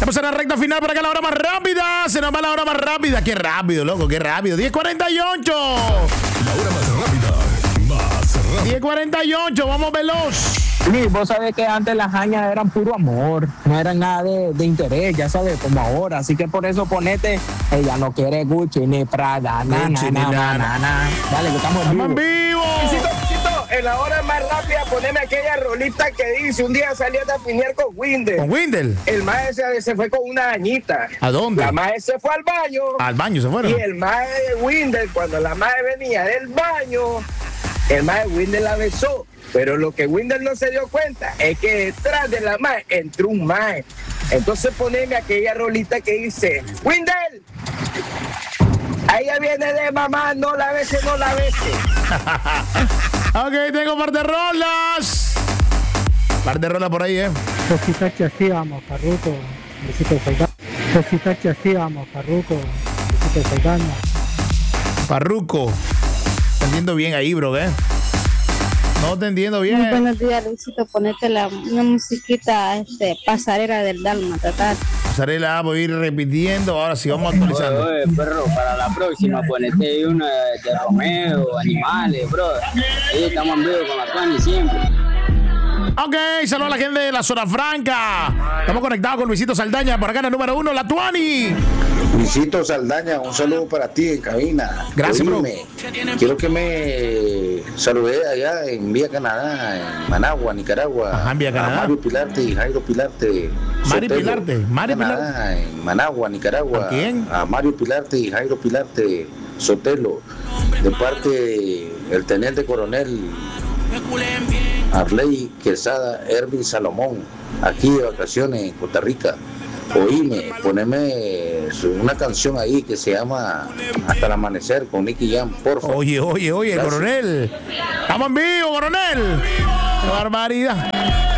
Estamos en la recta final para que la hora más rápida. Se nos va la hora más rápida. Qué rápido, loco, qué rápido. 10:48. La hora más rápida. 10:48, vamos veloz. Sí, vos sabés que antes las hañas eran puro amor, no eran nada de interés, ya sabes, como ahora. Así que por eso ponete, ella no quiere Gucci ni Prada, Gucci ni nada. Dale, que estamos ¡Estamos en vivos. vivo! En la hora más rápida, poneme aquella rolita que dice: un día salí a tapinear con Windel. ¿Con Windel? El maestro se fue con una añita. ¿A dónde? La maestra se fue al baño. Al baño se fueron. Y el maestro de Windel, cuando la maestra venía del baño, el maestro Windel la besó. Pero lo que Windel no se dio cuenta es que detrás de la maestra entró un maestro. Entonces poneme aquella rolita que dice: Windel, ahí viene de mamá, no la beses, no la beses. Ok, tengo par de rolas. Par de rolas por ahí, Cosita que hacíamos, Farruko, besito de Saidana. Cosita que hacíamos, Farruko, besito de Saidana. Farruko. Te entiendo bien ahí, bro, No te entiendo bien. Muy buenos días, Luisito. Ponete una musiquita pasarela del Dálmata. Pasarela, voy a ir repitiendo. Ahora sí, vamos actualizando. Oye, perro, para la próxima ponete una de Romeo, Animales, bro. Ahí estamos en vivo con la Tuani siempre. Ok, saludos a la gente de la zona franca. Estamos conectados con Luisito Saldaña. Por acá en el número 1, la Tuani. Luisito Saldaña, un saludo para ti en cabina. Gracias, bro. Quiero que me salude allá en Vía Canadá, en Managua, Nicaragua. Ajá, en Vía Canadá. A Mario Pilarte y Jairo Pilarte. Mari Sotelo, Pilarte, Mari Canadá, Pilarte. en Managua, Nicaragua. ¿A quién? A Mario Pilarte y Jairo Pilarte Sotelo. De parte del teniente coronel Arley Quesada Ervin Salomón, aquí de vacaciones en Costa Rica. Oíme, poneme una canción ahí que se llama Hasta el Amanecer con Nicky Jam, por favor. Oye, Gracias. coronel. Estamos en vivo, coronel. Qué barbaridad.